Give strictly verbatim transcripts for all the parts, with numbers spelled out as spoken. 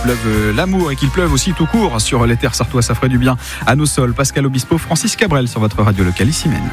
pleuve l'amour et qu'il pleuve aussi tout court sur les terres sartois, ça ferait du bien à nos sols. Pascal Obispo, Francis Cabrel sur votre radio locale ici même.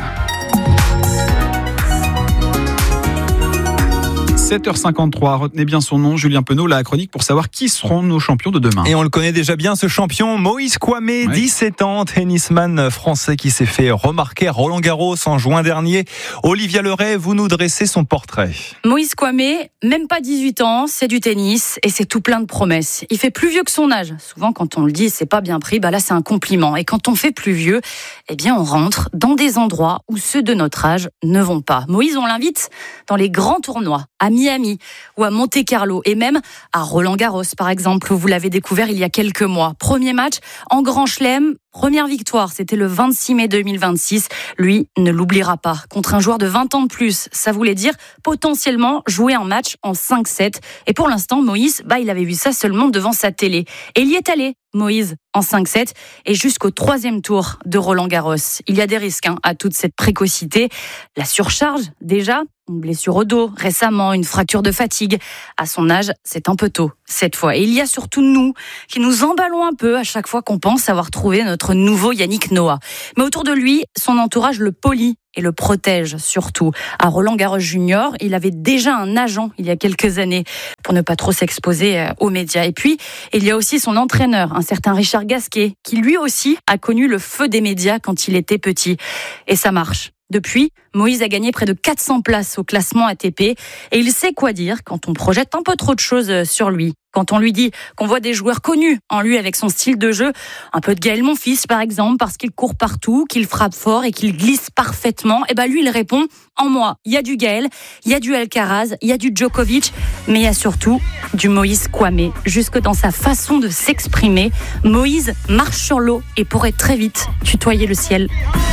sept heures cinquante-trois, retenez bien son nom, Julien Penaud, la chronique pour savoir qui seront nos champions de demain. Et on le connaît déjà bien, ce champion, Moïse Kouame, oui. dix-sept ans, tennisman français qui s'est fait remarquer à Roland-Garros en juin dernier. Olivia Leray, vous nous dressez son portrait. Moïse Kouame, même pas dix-huit ans, c'est du tennis et c'est tout plein de promesses. Il fait plus vieux que son âge. Souvent, quand on le dit, c'est pas bien pris, bah là, c'est un compliment. Et quand on fait plus vieux, eh bien, on rentre dans des endroits où ceux de notre âge ne vont pas. Moïse, on l'invite dans les grands tournois, à Miami ou à Monte-Carlo et même à Roland-Garros par exemple où vous l'avez découvert il y a quelques mois. Premier match en Grand Chelem, première victoire, c'était le vingt-six mai deux mille vingt-six. Lui ne l'oubliera pas. Contre un joueur de vingt ans de plus, ça voulait dire potentiellement jouer un match en cinq sept. Et pour l'instant, Moïse, bah, il avait vu ça seulement devant sa télé. Et il y est allé, Moïse, en cinq sept et jusqu'au troisième tour de Roland-Garros. Il y a des risques hein, à toute cette précocité. La surcharge, déjà, une blessure au dos, récemment, une fracture de fatigue. À son âge, c'est un peu tôt, cette fois. Et il y a surtout nous, qui nous emballons un peu à chaque fois qu'on pense avoir trouvé notre nouveau Yannick Noah. Mais autour de lui, son entourage le polie et le protège surtout. À Roland-Garros Junior, il avait déjà un agent il y a quelques années pour ne pas trop s'exposer aux médias. Et puis, il y a aussi son entraîneur, un certain Richard Gasquet, qui lui aussi a connu le feu des médias quand il était petit. Et ça marche. Depuis, Moïse a gagné près de quatre cents places au classement A T P et il sait quoi dire quand on projette un peu trop de choses sur lui. Quand on lui dit qu'on voit des joueurs connus en lui avec son style de jeu, un peu de Gaël Monfils par exemple, parce qu'il court partout, qu'il frappe fort et qu'il glisse parfaitement, et ben lui il répond « En moi, il y a du Gaël, il y a du Alcaraz, il y a du Djokovic, mais il y a surtout du Moïse Kouame. » Jusque dans sa façon de s'exprimer, Moïse marche sur l'eau et pourrait très vite tutoyer le ciel.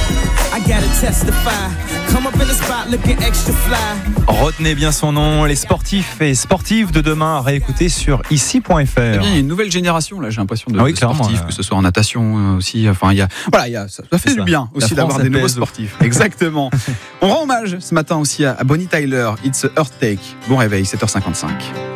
Retenez bien son nom, les sportifs et sportives de demain à réécouter sur ici point f r. Eh bien, il y a une nouvelle génération là, j'ai l'impression de, ah oui, de sportifs, euh... que ce soit en natation aussi. Enfin, il y a, voilà, il y a, ça, ça fait C'est du ça. bien aussi d'avoir des nouveaux sportifs. Exactement. On rend hommage ce matin aussi à Bonnie Tyler. It's a Earth Take. Bon réveil, sept heures cinquante-cinq.